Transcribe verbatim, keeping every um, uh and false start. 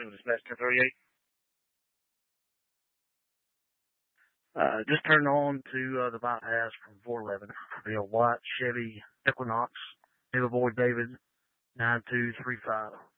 Civil Dispatch ten thirty-eight. Uh, just turned on to uh, the bypass from four eleven. The white Chevy Equinox, David Boy David, nine two three five.